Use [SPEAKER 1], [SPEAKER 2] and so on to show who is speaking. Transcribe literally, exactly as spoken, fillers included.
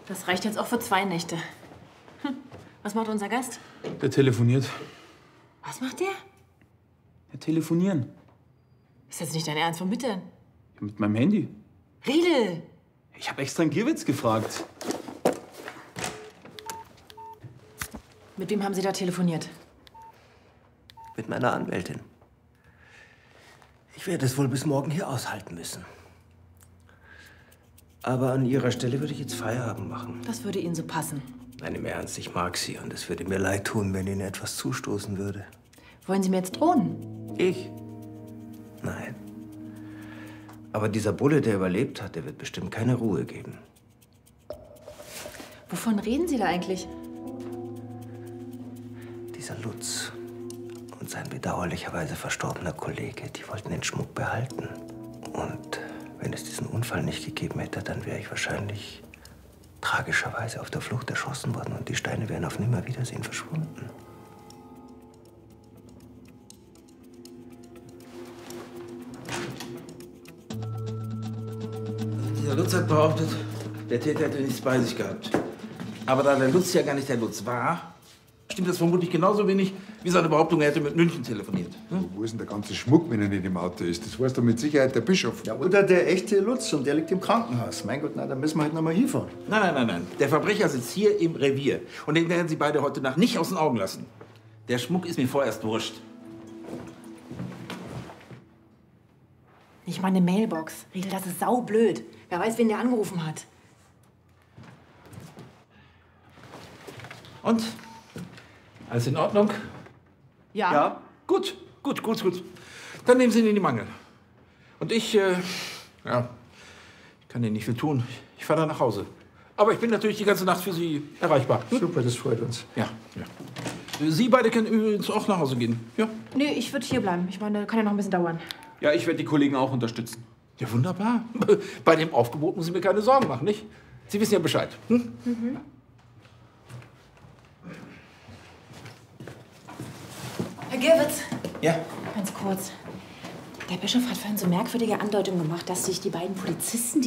[SPEAKER 1] Das reicht jetzt auch für zwei Nächte. Hm. Was macht unser Gast?
[SPEAKER 2] Der telefoniert.
[SPEAKER 1] Was macht der?
[SPEAKER 2] Ja, telefonieren.
[SPEAKER 1] Ist jetzt nicht dein Ernst? Womit denn?
[SPEAKER 2] Ja, mit meinem Handy.
[SPEAKER 1] Riedel!
[SPEAKER 2] Ich habe extra einen Gierwitz gefragt.
[SPEAKER 1] Mit wem haben Sie da telefoniert?
[SPEAKER 3] Mit meiner Anwältin. Ich werde es wohl bis morgen hier aushalten müssen. Aber an Ihrer Stelle würde ich jetzt Feierabend machen.
[SPEAKER 1] Das würde Ihnen so passen.
[SPEAKER 3] Nein, im Ernst, ich mag Sie und es würde mir leid tun, wenn Ihnen etwas zustoßen würde.
[SPEAKER 1] Wollen Sie mir jetzt drohen?
[SPEAKER 3] Ich? Nein. Aber dieser Bulle, der überlebt hat, der wird bestimmt keine Ruhe geben.
[SPEAKER 1] Wovon reden Sie da eigentlich?
[SPEAKER 3] Dieser Lutz und sein bedauerlicherweise verstorbener Kollege, die wollten den Schmuck behalten. Und wenn es diesen Unfall nicht gegeben hätte, dann wäre ich wahrscheinlich tragischerweise auf der Flucht erschossen worden und die Steine wären auf Nimmerwiedersehen verschwunden.
[SPEAKER 4] Der Lutz hat behauptet, der Täter hätte nichts bei sich gehabt. Aber da der Lutz ja gar nicht der Lutz war, stimmt das vermutlich genauso wenig, wie seine Behauptung, er hätte mit München telefoniert. Hm?
[SPEAKER 5] Wo ist denn der ganze Schmuck, wenn er nicht im Auto ist? Das weiß doch mit Sicherheit der Bischof.
[SPEAKER 6] Ja, oder der echte Lutz und der liegt im Krankenhaus. Mein Gott, na, dann müssen wir halt noch mal hinfahren.
[SPEAKER 4] Nein, nein, nein, nein. Der Verbrecher sitzt hier im Revier. Und den werden Sie beide heute Nacht nicht aus den Augen lassen. Der Schmuck ist mir vorerst wurscht.
[SPEAKER 1] Nicht mal eine Mailbox. Riedel, das ist saublöd. Wer weiß, wen der angerufen hat.
[SPEAKER 4] Und? Alles in Ordnung?
[SPEAKER 1] Ja.
[SPEAKER 4] Ja. Gut, gut, gut, gut. Dann nehmen Sie ihn in die Mangel. Und ich, äh, ja, ich kann Ihnen nicht viel tun. Ich fahre dann nach Hause. Aber ich bin natürlich die ganze Nacht für Sie erreichbar. Hm?
[SPEAKER 6] Super, das freut uns.
[SPEAKER 4] Ja, ja. Sie beide können übrigens auch nach Hause gehen. Ja?
[SPEAKER 1] Nee, ich würde hier bleiben. Ich meine, kann ja noch ein bisschen dauern.
[SPEAKER 2] Ja, ich werde die Kollegen auch unterstützen.
[SPEAKER 4] Ja, wunderbar. Bei dem Aufgebot muss ich mir keine Sorgen machen, nicht? Sie wissen ja Bescheid. Hm?
[SPEAKER 1] Mhm. Herr Gierwitz.
[SPEAKER 4] Ja?
[SPEAKER 1] Ganz kurz. Der Bischof hat vorhin so merkwürdige Andeutungen gemacht, dass sich die beiden Polizisten,